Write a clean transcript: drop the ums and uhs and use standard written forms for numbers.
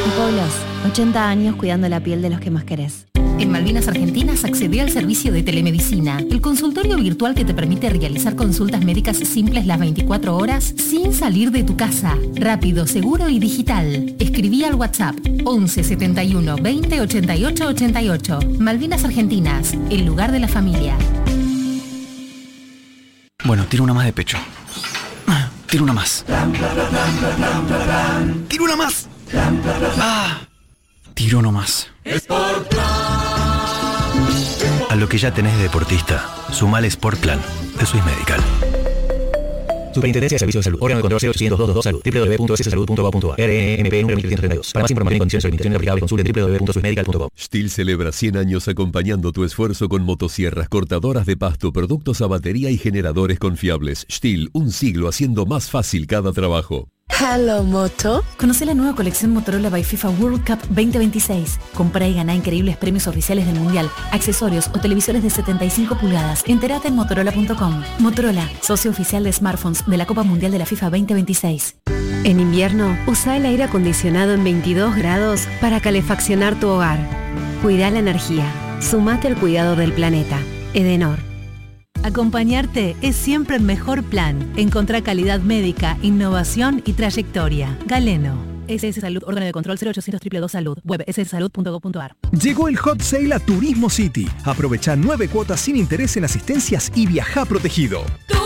Pueblos, 80 años cuidando la piel de los que más querés. En Malvinas Argentinas accedé al servicio de telemedicina, el consultorio virtual que te permite realizar consultas médicas simples las 24 horas sin salir de tu casa. Rápido, seguro y digital. Escribí al WhatsApp 11 71 20 88 88. Malvinas Argentinas, el lugar de la familia. Bueno, tiro una más de pecho. Tiro una más. Tiro una más. Tiro no más. A lo que ya tenés de deportista, sumale Sport Plan de Swiss Medical. Superintendencia de Servicios de Salud. Órgano de control 0800-222 Salud. www.ssalud.gov.ar. RNMP número 1332. Para más información y condiciones de limitación aplicable, consulte www.swissmedical.com. STIHL celebra 100 años acompañando tu esfuerzo con motosierras, cortadoras de pasto, productos a batería y generadores confiables. STIHL, un siglo haciendo más fácil cada trabajo. Hello Moto. Conoce la nueva colección Motorola by FIFA World Cup 2026. Comprá y ganá increíbles premios oficiales del Mundial, accesorios o televisores de 75 pulgadas. Entérate en Motorola.com. Motorola, socio oficial de smartphones de la Copa Mundial de la FIFA 2026. En invierno, usa el aire acondicionado en 22 grados para calefaccionar tu hogar. Cuida la energía. Sumate al cuidado del planeta. Edenor. Acompañarte es siempre el mejor plan. Encontrá calidad médica, innovación y trayectoria. Galeno. SS Salud, órgano de control 0800 222 Salud. Web sssalud.gov.ar. Llegó el Hot Sale a Turismo City. Aprovecha 9 cuotas sin interés en asistencias y viaja protegido.